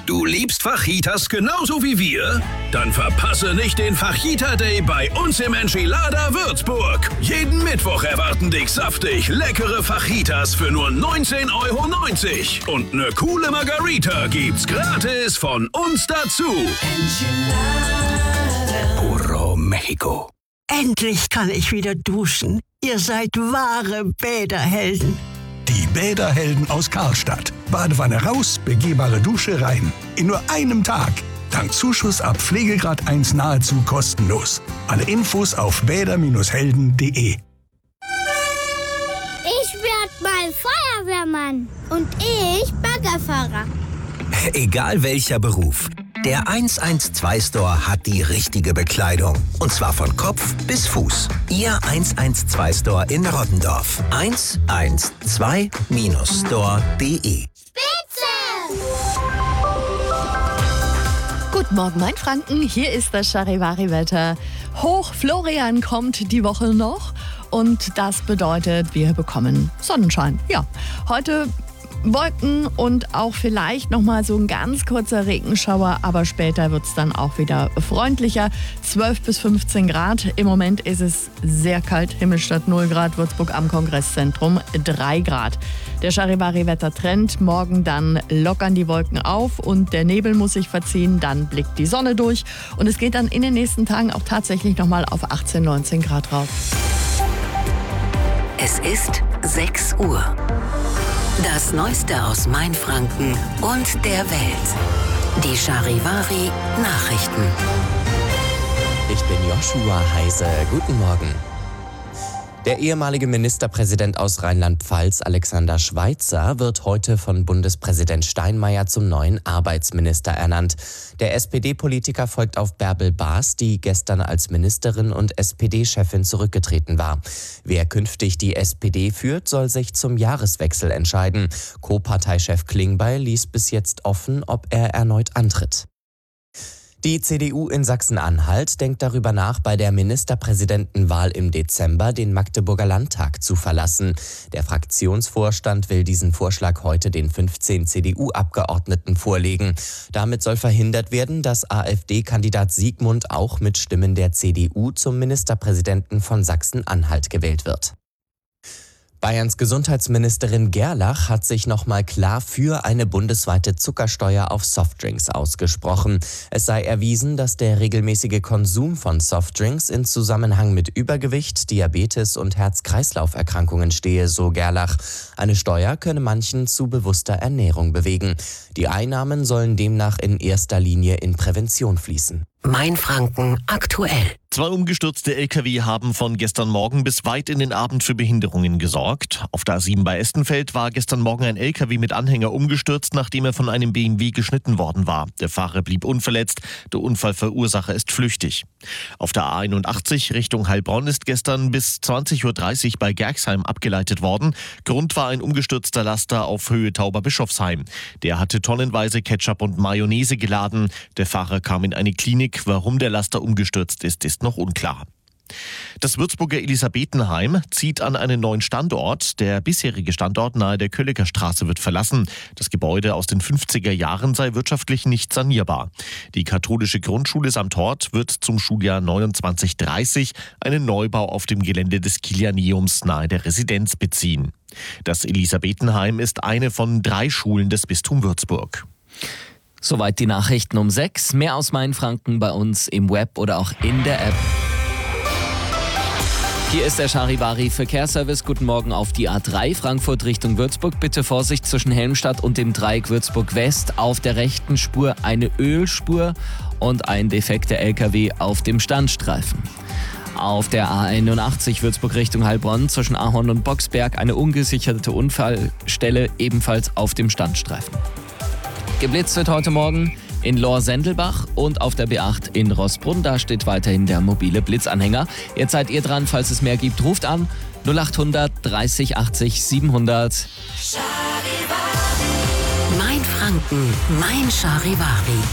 Du liebst Fajitas genauso wie wir? Dann verpasse nicht den Fajita Day bei uns im Enchilada Würzburg. Jeden Mittwoch erwarten dich saftig leckere Fajitas für nur 19,90 € und eine coole Margarita gibt's gratis von uns dazu. Puro Mexico. Endlich kann ich wieder duschen. Ihr seid wahre Bäderhelden. Die Bäderhelden aus Karlstadt. Badewanne raus, begehbare Dusche rein. In nur einem Tag. Dank Zuschuss ab Pflegegrad 1 nahezu kostenlos. Alle Infos auf bäder-helden.de. Ich werd mal Feuerwehrmann. Und ich Baggerfahrer. Egal welcher Beruf. Der 112-Store hat die richtige Bekleidung. Und zwar von Kopf bis Fuß. Ihr 112-Store in Rottendorf. 112-store.de. Spitze! Guten Morgen, Mainfranken. Hier ist das Charivari-Wetter. Hoch Florian kommt die Woche noch. Und das bedeutet, wir bekommen Sonnenschein. Ja, heute Wolken und auch vielleicht nochmal so ein ganz kurzer Regenschauer, aber später wird es dann auch wieder freundlicher. 12 bis 15 Grad. Im Moment ist es sehr kalt. Himmelstadt 0 Grad, Würzburg am Kongresszentrum 3 Grad. Der Charivari-Wetter-Trend. Morgen dann lockern die Wolken auf und der Nebel muss sich verziehen. Dann blickt die Sonne durch und es geht dann in den nächsten Tagen auch tatsächlich nochmal auf 18, 19 Grad rauf. Es ist 6 Uhr. Das Neueste aus Mainfranken und der Welt. Die Charivari Nachrichten. Ich bin Joshua Heise. Guten Morgen. Der ehemalige Ministerpräsident aus Rheinland-Pfalz, Alexander Schweitzer, wird heute von Bundespräsident Steinmeier zum neuen Arbeitsminister ernannt. Der SPD-Politiker folgt auf Bärbel Baas, die gestern als Ministerin und SPD-Chefin zurückgetreten war. Wer künftig die SPD führt, soll sich zum Jahreswechsel entscheiden. Co-Parteichef Klingbeil ließ bis jetzt offen, ob er erneut antritt. Die CDU in Sachsen-Anhalt denkt darüber nach, bei der Ministerpräsidentenwahl im Dezember den Magdeburger Landtag zu verlassen. Der Fraktionsvorstand will diesen Vorschlag heute den 15 CDU-Abgeordneten vorlegen. Damit soll verhindert werden, dass AfD-Kandidat Siegmund auch mit Stimmen der CDU zum Ministerpräsidenten von Sachsen-Anhalt gewählt wird. Bayerns Gesundheitsministerin Gerlach hat sich nochmal klar für eine bundesweite Zuckersteuer auf Softdrinks ausgesprochen. Es sei erwiesen, dass der regelmäßige Konsum von Softdrinks in Zusammenhang mit Übergewicht, Diabetes und Herz-Kreislauf-Erkrankungen stehe, so Gerlach. Eine Steuer könne manchen zu bewusster Ernährung bewegen. Die Einnahmen sollen demnach in erster Linie in Prävention fließen. Mainfranken aktuell. 2 umgestürzte Lkw haben von gestern Morgen bis weit in den Abend für Behinderungen gesorgt. Auf der A7 bei Estenfeld war gestern Morgen ein Lkw mit Anhänger umgestürzt, nachdem er von einem BMW geschnitten worden war. Der Fahrer blieb unverletzt, der Unfallverursacher ist flüchtig. Auf der A81 Richtung Heilbronn ist gestern bis 20:30 Uhr bei Gerxheim abgeleitet worden. Grund war ein umgestürzter Laster auf Höhe Tauberbischofsheim. Der hatte tonnenweise Ketchup und Mayonnaise geladen. Der Fahrer kam in eine Klinik. Warum der Laster umgestürzt ist, ist noch unklar. Das Würzburger Elisabethenheim zieht an einen neuen Standort. Der bisherige Standort nahe der Kölliker Straße wird verlassen. Das Gebäude aus den 50er Jahren sei wirtschaftlich nicht sanierbar. Die katholische Grundschule samt Hort wird zum Schuljahr 29/30 einen Neubau auf dem Gelände des Kilianeums nahe der Residenz beziehen. Das Elisabethenheim ist eine von 3 Schulen des Bistums Würzburg. Soweit die Nachrichten um 6. Mehr aus Mainfranken bei uns im Web oder auch in der App. Hier ist der Charivari Verkehrsservice. Guten Morgen auf die A3 Frankfurt Richtung Würzburg. Bitte Vorsicht zwischen Helmstadt und dem Dreieck Würzburg West. Auf der rechten Spur eine Ölspur und ein defekter LKW auf dem Standstreifen. Auf der A81 Würzburg Richtung Heilbronn zwischen Ahorn und Boxberg eine ungesicherte Unfallstelle, ebenfalls auf dem Standstreifen. Geblitzt wird heute Morgen in Lohr-Sendelbach und auf der B8 in Rossbrunn. Da steht weiterhin der mobile Blitzanhänger. Jetzt seid ihr dran, falls es mehr gibt, ruft an 0800 30 80 700. Mainfranken, mein Charivari.